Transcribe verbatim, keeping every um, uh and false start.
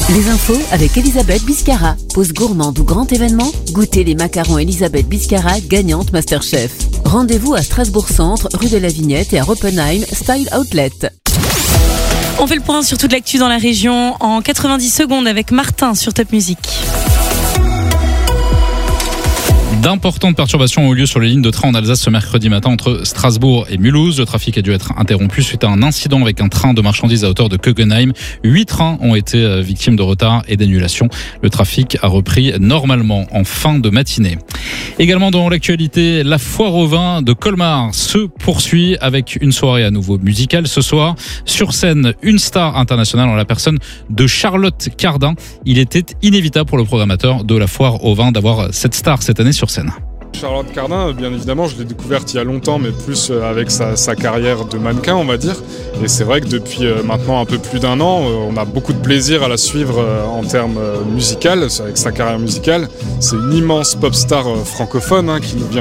Les infos avec Elisabeth Biscara. Pause gourmande ou grand événement, goûtez les macarons Elisabeth Biscara, gagnante Masterchef. Rendez-vous à Strasbourg Centre, rue de la Vignette et à Oppenheim, Style Outlet. On fait le point sur toute l'actu dans la région en quatre-vingt-dix secondes avec Martin sur Top Music. D'importantes perturbations ont eu lieu sur les lignes de train en Alsace ce mercredi matin entre Strasbourg et Mulhouse. Le trafic a dû être interrompu suite à un incident avec un train de marchandises à hauteur de Kögenheim. Huit trains ont été victimes de retard et d'annulation. Le trafic a repris normalement en fin de matinée. Également dans l'actualité, la foire au vin de Colmar se poursuit avec une soirée à nouveau musicale ce soir. Sur scène, une star internationale en la personne de Charlotte Cardin. Il était inévitable pour le programmateur de la foire au vin d'avoir cette star cette année sur scène. Charlotte Cardin, bien évidemment, je l'ai découverte il y a longtemps, mais plus avec sa, sa carrière de mannequin, on va dire. Et c'est vrai que depuis maintenant un peu plus d'un an, on a beaucoup de plaisir à la suivre en termes musicaux, avec sa carrière musicale. C'est une immense pop star francophone hein, qui nous vient